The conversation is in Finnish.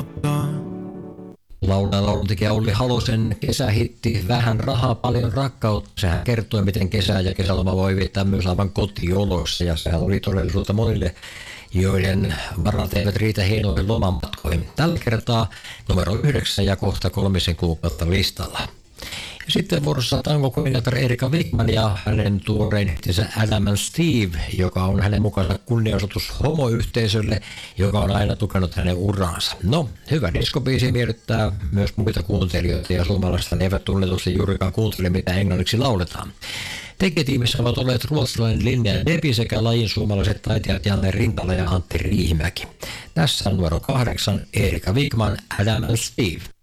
auttaa. Lauluntekijä Olli Halosen kesähitti Vähän rahaa, paljon rakkautta. Sehän kertoi, miten kesä ja kesäloma voi viettää myös aivan kotioloissa, ja sehän oli todellisuutta monille, joiden varat eivät riitä hienoihin lomamatkoihin. Tällä kertaa numero 9 ja kohta 3 kuukautta listalla. Ja sitten vuorossa tangokuningatar Erika Wigman ja hänen tuorein hittinsä Adam and Steve, joka on hänen mukaansa kunnianosoitus homoyhteisölle, joka on aina tukenut hänen uraansa. No, hyvä diskobiisi miellyttää myös muita kuuntelijoita, ja suomalaista ne eivät tunnetusti juurikaan kuuntele, mitä englanniksi lauletaan. Tekijätiimissä ovat olleet ruotsalainen Linnea Debi sekä lajin suomalaiset taiteilijat Janne Rintala ja Antti Riihimäki. Tässä on numero 8, Erika Wigman, Adam and Steve.